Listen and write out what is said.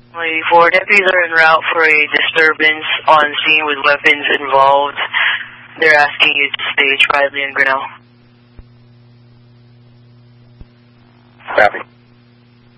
4 deputies are en route for a disturbance on scene with weapons involved. They're asking you to stay Riley and Grinnell. Copy.